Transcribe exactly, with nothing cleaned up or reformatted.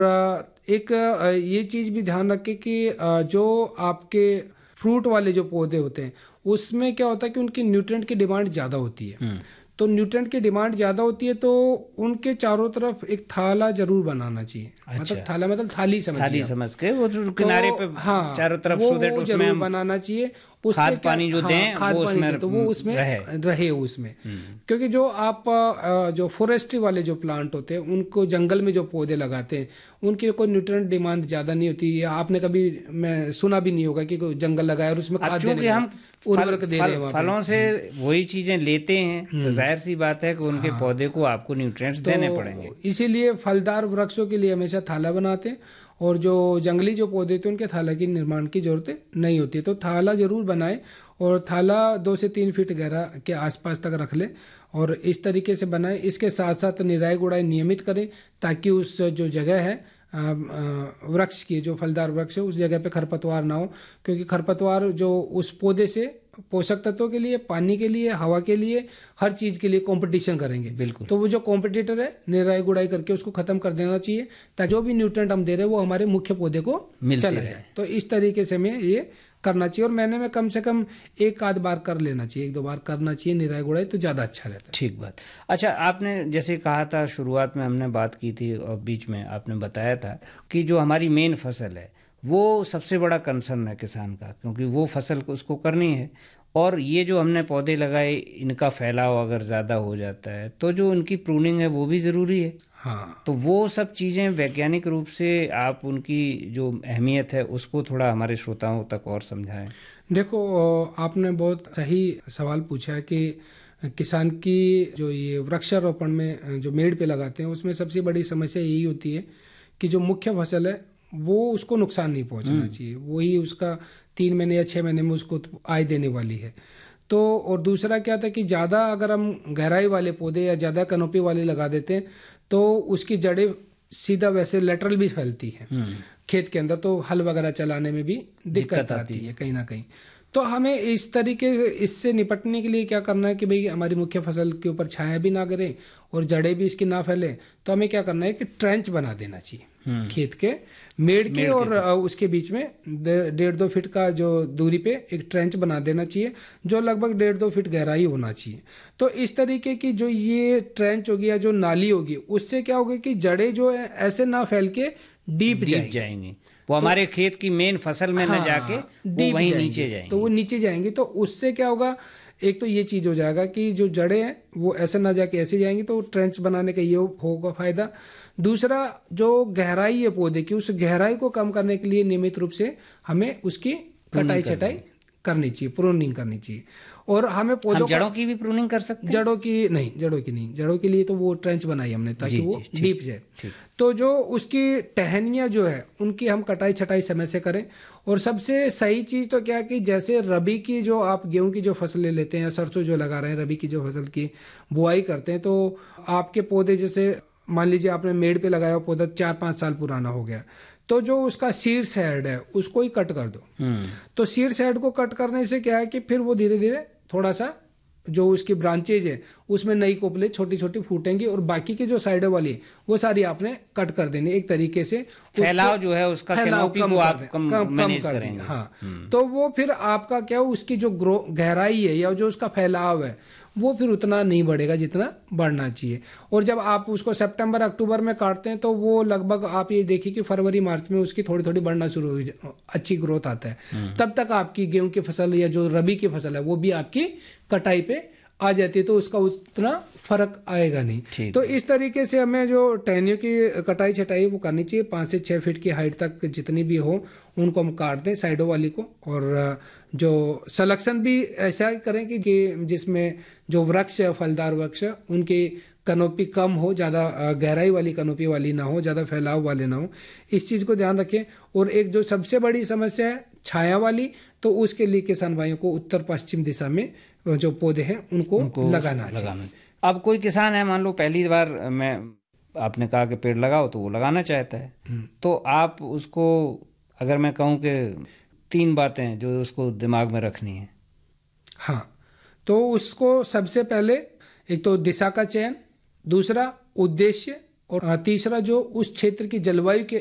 एक ये चीज़ भी ध्यान रखें कि जो आपके फ्रूट वाले जो पौधे होते हैं उसमें क्या होता है कि उनकी न्यूट्रिएंट की डिमांड ज़्यादा होती है। तो न्यूट्रिएंट की डिमांड ज़्यादा होती है तो उनके चारों तरफ एक थाला जरूर बनाना चाहिए। अच्छा। मतलब थाला मतलब थाली समझिए, थाली समझ के वो जो किनारे पे हाँ चारों तरफ वो, सो दैट वो उसमें जरूर बनाना चाहिए। उससे खाद पानी जो हाँ, दें खाद वो पानी उसमें दें तो वो उसमें रहे, रहे उसमें। क्योंकि जो आप जो फॉरेस्ट्री वाले जो प्लांट होते हैं उनको जंगल में जो पौधे लगाते हैं उनकी कोई न्यूट्रिएंट डिमांड ज्यादा नहीं होती। या आपने कभी मैं सुना भी नहीं होगा कि कोई जंगल लगाया और उसमें खाद देने हम उर्वरक दे रहे हैं। फलों से वही चीजें लेते हैं तो जाहिर सी बात है कि उनके हाँ। पौधे को आपको न्यूट्रिएंट्स तो देने पड़ेंगे। इसीलिए फलदार वृक्षों के लिए हमेशा थाला बनाते हैं और जो जंगली जो पौधे थे उनके थाला की निर्माण की जरूरत नहीं होती। तो थाला जरूर बनाए और थाला दो से तीन फीट गहरा के आसपास तक रख ले और इस तरीके से बनाए। इसके साथ साथ निराई गुड़ाई नियमित करें ताकि उस जो जगह है वृक्ष की, जो फलदार वृक्ष है, उस जगह पे खरपतवार ना हो। क्योंकि खरपतवार जो उस पौधे से पोषक तत्वों के लिए, पानी के लिए, हवा के लिए, हर चीज के लिए कंपटीशन करेंगे। बिल्कुल। तो वो जो कॉम्पिटिटर है निराई गुड़ाई करके उसको खत्म कर देना चाहिए ताकि जो भी न्यूट्रिएंट हम दे रहे हैं वो हमारे मुख्य पौधे को चला जाए। तो इस तरीके से हमें ये करना चाहिए और महीने में कम से कम एक आध बार कर लेना चाहिए, एक दो बार करना चाहिए निराई गुड़ाई, तो ज्यादा अच्छा रहता है। ठीक बात। अच्छा, आपने जैसे कहा था शुरुआत में हमने बात की थी और बीच में आपने बताया था कि जो हमारी मेन फसल है वो सबसे बड़ा कंसर्न है किसान का, क्योंकि वो फसल को उसको करनी है और ये जो हमने पौधे लगाए इनका फैलाव अगर ज़्यादा हो जाता है तो जो उनकी प्रूनिंग है वो भी ज़रूरी है। हाँ। तो वो सब चीज़ें वैज्ञानिक रूप से आप उनकी जो अहमियत है उसको थोड़ा हमारे श्रोताओं तक और समझाएं। देखो, आपने बहुत सही सवाल पूछा है कि किसान की जो ये वृक्षारोपण में जो मेड़ पे लगाते हैं उसमें सबसे बड़ी समस्या यही होती है कि जो मुख्य फसल है वो उसको नुकसान नहीं पहुंचना चाहिए, वही उसका तीन महीने या छः महीने में उसको आय देने वाली है। तो और दूसरा क्या था कि ज़्यादा अगर हम गहराई वाले पौधे या ज़्यादा कनोपी वाले लगा देते हैं तो उसकी जड़ें सीधा वैसे लेटरल भी फैलती हैं खेत के अंदर, तो हल वगैरह चलाने में भी दिक्कत, दिक्कत आती है कहीं ना कहीं। तो हमें इस तरीके इससे निपटने के लिए क्या करना है कि भाई हमारी मुख्य फसल के ऊपर छाया भी ना करे और जड़ें भी इसकी ना फैले। तो हमें क्या करना है कि ट्रेंच बना देना चाहिए खेत के मेड़ के और उसके बीच में डेढ़ दो फीट का जो दूरी पे एक ट्रेंच बना देना चाहिए जो लगभग डेढ़ दो फीट गहराई होना चाहिए। तो इस तरीके की जो ये ट्रेंच होगी या जो नाली होगी उससे क्या होगा कि जड़ें जो है ऐसे ना फैल के डीप जाएंगी, वो हमारे तो, खेत की मेन फसल में हाँ, न जाके वो वहीं नीचे जाएंगे। तो वो नीचे जाएंगे तो उससे क्या होगा, एक तो ये चीज हो जाएगा कि जो जड़ें हैं वो ऐसे ना जाके ऐसे जाएंगी, तो ट्रेंच बनाने का ये होगा फायदा। दूसरा, जो गहराई है पौधे की, उस गहराई को कम करने के लिए नियमित रूप से हमें उसकी कटाई छटाई करनी चाहिए, प्रूनिंग करनी चाहिए। और हमें पौधों जड़ों की भी प्रूनिंग कर सकते हैं। जड़ों की नहीं, जड़ों की नहीं, जड़ों के लिए तो वो ट्रेंच बनाई हमने ताकि वो डीप जाए। तो जो उसकी टहनियां जो है उनकी हम कटाई छटाई समय से करें। और सबसे सही चीज तो क्या है कि जैसे रबी की जो आप गेहूं की जो फसलें लेते हैं या सरसों जो लगा रहे हैं, रबी की जो फसल की बुआई करते हैं, तो आपके पौधे जैसे मान लीजिए आपने मेड़ पे लगाया हुआ पौधा चार पांच साल पुराना हो गया, तो जो उसका सीड्स हेड है उसको ही कट कर दो। तो सीड्स हेड को कट करने से क्या है कि फिर वो धीरे धीरे थोड़ा सा जो उसकी ब्रांचेज है उसमें नई कोपले छोटी छोटी फूटेंगी और बाकी की जो साइडों वाली वो सारी आपने कट कर देनी। एक तरीके से फैलाव जो है उसका फैलाव कम, आप कम, कम, कम कर देंगे। हाँ, तो वो फिर आपका क्या उसकी जो ग्रो गहराई है या जो उसका फैलाव है वो फिर उतना नहीं बढ़ेगा जितना बढ़ना चाहिए। और जब आप उसको सितंबर अक्टूबर में काटते हैं तो वो लगभग आप ये देखिए कि फरवरी मार्च में उसकी थोड़ी थोड़ी बढ़ना शुरू हो, अच्छी ग्रोथ आता है। तब तक आपकी गेहूं की फसल या जो रबी की फसल है वो भी आपकी कटाई पे आ जाती है, तो उसका उतना फर्क आएगा नहीं। तो इस तरीके से हमें जो टहनियों की कटाई छटाई वो करनी चाहिए। पाँच से छः फीट की हाइट तक जितनी भी हो उनको हम काट दें साइडों वाली को। और जो सलेक्शन भी ऐसा ही करें कि जिसमें जो वृक्ष है फलदार वृक्ष उनकी कनोपी कम हो, ज़्यादा गहराई वाली कनोपी वाली ना हो, ज़्यादा फैलाव वाले ना हो, इस चीज़ को ध्यान रखें। और एक जो सबसे बड़ी समस्या है छाया वाली, तो उसके लिए किसान भाइयों को उत्तर पश्चिम दिशा में जो पौधे हैं उनको, उनको लगाना चाहिए। अब कोई किसान है, मान लो पहली बार मैं आपने कहा कि पेड़ लगाओ तो वो लगाना चाहता है, तो आप उसको अगर मैं कहूँ कि तीन बातें जो उसको दिमाग में रखनी है। हाँ, तो उसको सबसे पहले एक तो दिशा का चयन, दूसरा उद्देश्य और तीसरा जो उस क्षेत्र की जलवायु के